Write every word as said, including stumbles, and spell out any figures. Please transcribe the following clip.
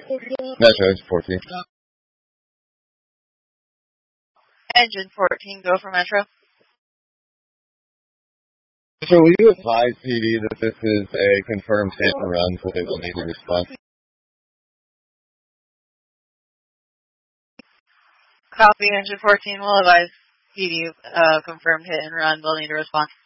Metro, Engine fourteen. Engine fourteen, go for Metro. So will you advise P D that this is a confirmed hit and run, so they will need to respond? Copy, Engine fourteen will advise P D, uh, confirmed hit and run, they'll need to respond.